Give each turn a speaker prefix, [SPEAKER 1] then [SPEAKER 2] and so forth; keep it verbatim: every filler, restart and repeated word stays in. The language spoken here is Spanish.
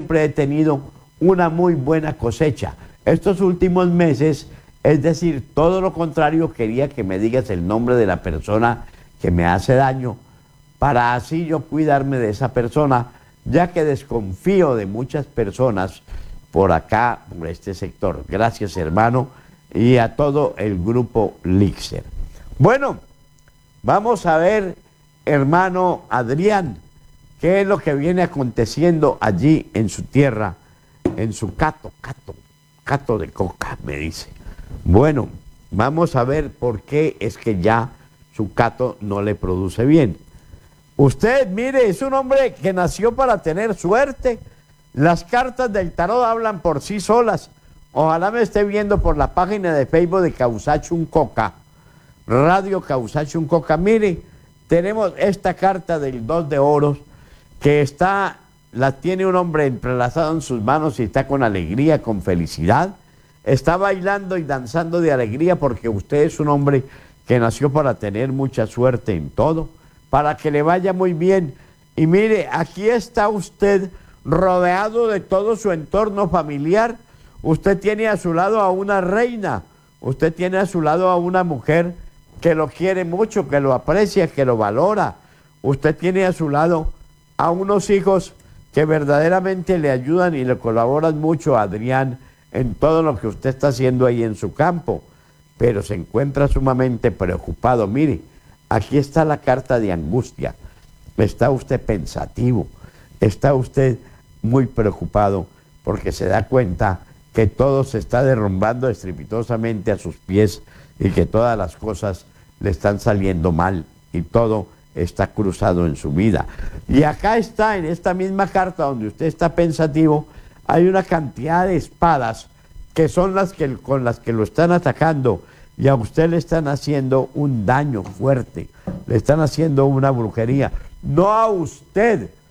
[SPEAKER 1] siempre he tenido una muy buena cosecha. Estos últimos meses, es decir, todo lo contrario, quería que me digas el nombre de la persona que me hace daño, para así yo cuidarme de esa persona, ya que desconfío de muchas personas por acá, por este sector. Gracias, hermano, y a todo el grupo Lixer. Bueno, vamos a ver, hermano Adrián, qué es lo que viene aconteciendo allí en su tierra, en su cato, cato, cato de coca, me dice. Bueno, vamos a ver por qué es que ya su cato no le produce bien. Usted, mire, es un hombre que nació para tener suerte. Las cartas del tarot hablan por sí solas. Ojalá me esté viendo por la página de Facebook de Causachun Coca, Radio Causachun Coca. Mire, tenemos esta carta del dos de oros que está, la tiene un hombre entrelazado en sus manos y está con alegría, con felicidad. Está bailando y danzando de alegría porque usted es un hombre que nació para tener mucha suerte en todo, para que le vaya muy bien. Y mire, aquí está usted rodeado de todo su entorno familiar. Usted tiene a su lado a una reina, usted tiene a su lado a una mujer que lo quiere mucho, que lo aprecia, que lo valora. Usted tiene a su lado a unos hijos que verdaderamente le ayudan y le colaboran mucho a Adrián en todo lo que usted está haciendo ahí en su campo, pero se encuentra sumamente preocupado. Mire, aquí está la carta de angustia. Está usted pensativo, está usted muy preocupado porque se da cuenta que todo se está derrumbando estrepitosamente a sus pies y que todas las cosas le están saliendo mal y todo está cruzado en su vida. Y acá está, en esta misma carta donde usted está pensativo, hay una cantidad de espadas que son las que con las que lo están atacando y a usted le están haciendo un daño fuerte, le están haciendo una brujería. No a usted,